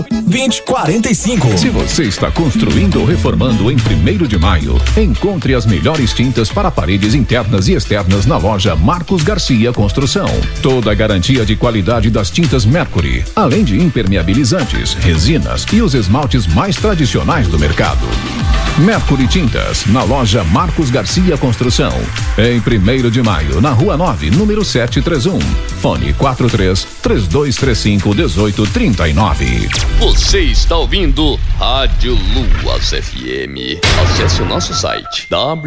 2045. Se você está construindo ou reformando em 1º de Maio, encontre as melhores tintas para paredes internas e externas na loja Marcos Garcia Construção. Toda a garantia de qualidade das tintas Mercury, além de impermeabilizantes, resinas e os esmaltes mais tradicionais do mercado. Mercury Tintas, na loja Marcos Garcia Construção. Em 1º de Maio, na Rua 9, número 731. Fone 43-3235-1839. Você está ouvindo Rádio Luas FM. Acesse o nosso site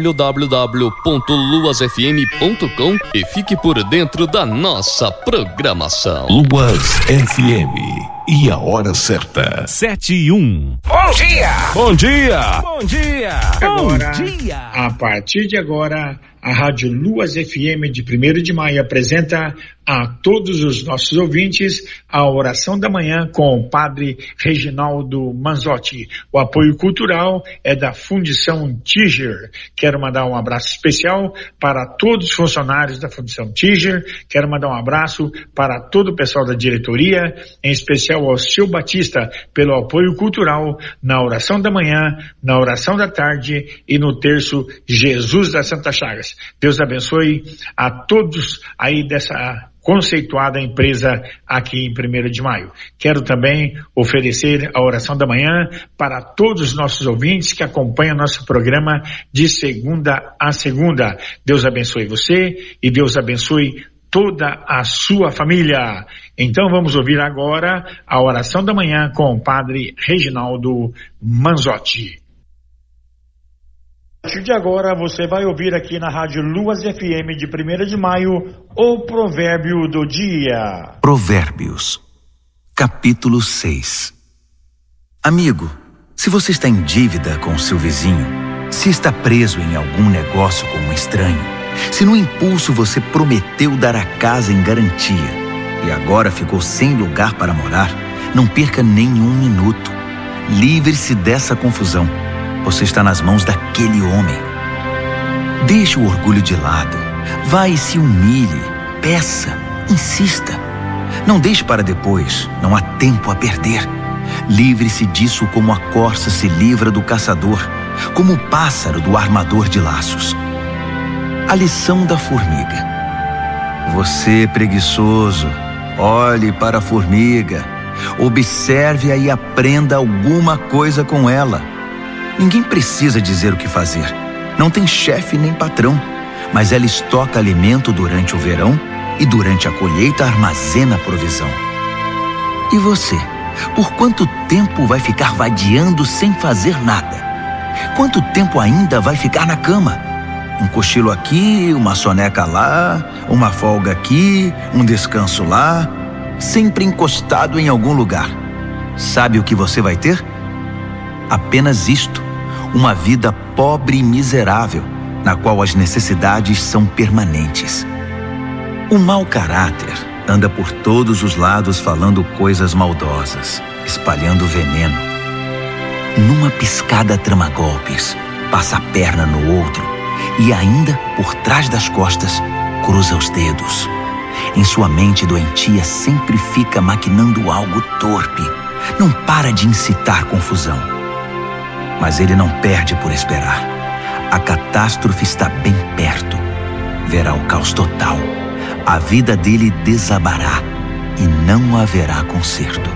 www.luasfm.com e fique por dentro da nossa programação. Luas FM. E a hora certa. 7:01. Bom dia! Bom dia! Bom dia! Agora, a partir de agora, a Rádio Luas FM de 1º de Maio apresenta a todos os nossos ouvintes a oração da manhã com o Padre Reginaldo Manzotti. O apoio cultural é da Fundição Tiger. Quero mandar um abraço especial para todos os funcionários da Fundição Tiger. Quero mandar um abraço para todo o pessoal da diretoria, em especial ao Seu Batista, pelo apoio cultural na oração da manhã, na oração da tarde e no terço Jesus das Santas Chagas. Deus abençoe a todos aí dessa conceituada empresa aqui em 1º de Maio. Quero também oferecer a oração da manhã para todos os nossos ouvintes que acompanham nosso programa de segunda a segunda. Deus abençoe você e Deus abençoe toda a sua família. Então vamos ouvir agora a oração da manhã com o Padre Reginaldo Manzotti. A partir de agora você vai ouvir aqui na Rádio Luas FM de 1º de Maio o provérbio do dia. Provérbios, capítulo 6. Amigo, se você está em dívida com o seu vizinho, se está preso em algum negócio com um estranho, se no impulso você prometeu dar a casa em garantia e agora ficou sem lugar para morar, não perca nenhum minuto. Livre-se dessa confusão. Você está nas mãos daquele homem. Deixe o orgulho de lado. Vá e se humilhe. Peça. Insista. Não deixe para depois. Não há tempo a perder. Livre-se disso como a corça se livra do caçador, como o pássaro do armador de laços. A lição da formiga. Você, preguiçoso, olhe para a formiga. Observe-a e aprenda alguma coisa com ela. Ninguém precisa dizer o que fazer. Não tem chefe nem patrão, mas ela estoca alimento durante o verão e durante a colheita armazena provisão. E você, por quanto tempo vai ficar vadiando sem fazer nada? Quanto tempo ainda vai ficar na cama? Um cochilo aqui, uma soneca lá, uma folga aqui, um descanso lá, sempre encostado em algum lugar. Sabe o que você vai ter? Apenas isto, uma vida pobre e miserável, na qual as necessidades são permanentes. O mau caráter anda por todos os lados falando coisas maldosas, espalhando veneno. Numa piscada trama golpes, passa a perna no outro e ainda, por trás das costas, cruza os dedos. Em sua mente doentia sempre fica maquinando algo torpe, não para de incitar confusão. Mas ele não perde por esperar. A catástrofe está bem perto. Verá o caos total. A vida dele desabará e não haverá conserto.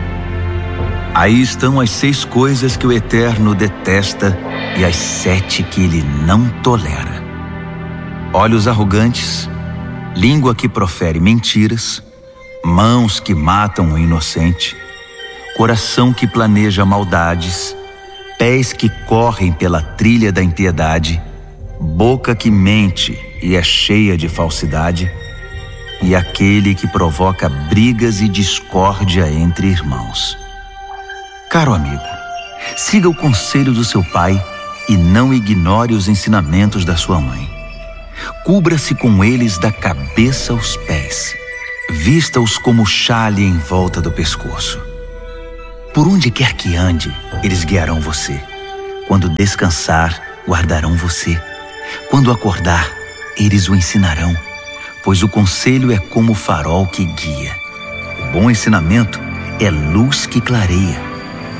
Aí estão as 6 coisas que o Eterno detesta e as 7 que ele não tolera: olhos arrogantes, língua que profere mentiras, mãos que matam o inocente, coração que planeja maldades, pés que correm pela trilha da impiedade, boca que mente e é cheia de falsidade, e aquele que provoca brigas e discórdia entre irmãos. Caro amigo, siga o conselho do seu pai e não ignore os ensinamentos da sua mãe. Cubra-se com eles da cabeça aos pés. Vista-os como xale em volta do pescoço. Por onde quer que ande, eles guiarão você. Quando descansar, guardarão você. Quando acordar, eles o ensinarão, pois o conselho é como o farol que guia. O bom ensinamento é luz que clareia.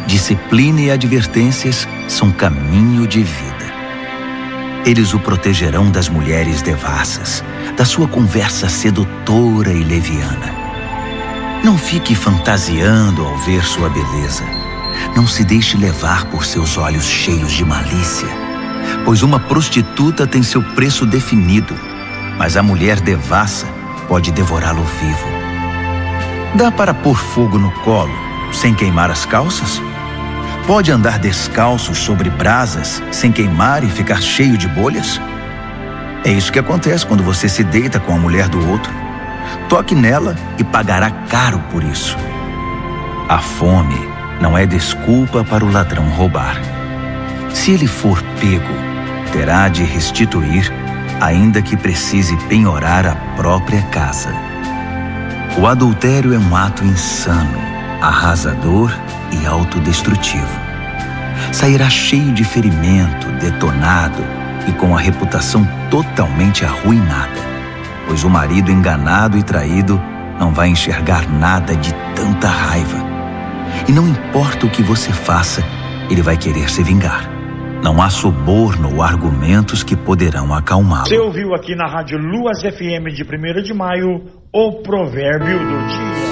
Disciplina e advertências são caminho de vida. Eles o protegerão das mulheres devassas, da sua conversa sedutora e leviana. Não fique fantasiando ao ver sua beleza. Não se deixe levar por seus olhos cheios de malícia, pois uma prostituta tem seu preço definido, mas a mulher devassa pode devorá-lo vivo. Dá para pôr fogo no colo sem queimar as calças? Pode andar descalço sobre brasas sem queimar e ficar cheio de bolhas? É isso que acontece quando você se deita com a mulher do outro. Toque nela e pagará caro por isso. A fome não é desculpa para o ladrão roubar. Se ele for pego, terá de restituir, ainda que precise penhorar a própria casa. O adultério é um ato insano, arrasador e autodestrutivo. Sairá cheio de ferimento, detonado e com a reputação totalmente arruinada, pois o marido enganado e traído não vai enxergar nada de tanta raiva. E não importa o que você faça, ele vai querer se vingar. Não há suborno ou argumentos que poderão acalmá-lo. Você ouviu aqui na Rádio Luas FM de 1º de maio o provérbio do dia.